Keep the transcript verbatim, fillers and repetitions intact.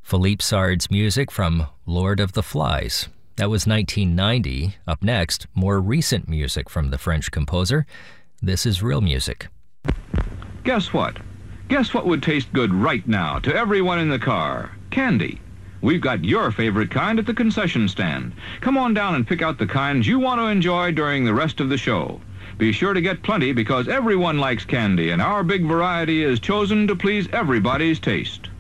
Philippe Sard's music from Lord of the Flies. That was nineteen ninety. Up next, more recent music from the French composer. This is real music. Guess what? Guess what would taste good right now to everyone in the car? Candy. We've got your favorite kind at the concession stand. Come on down and pick out the kinds you want to enjoy during the rest of the show. Be sure to get plenty because everyone likes candy, and our big variety is chosen to please everybody's taste.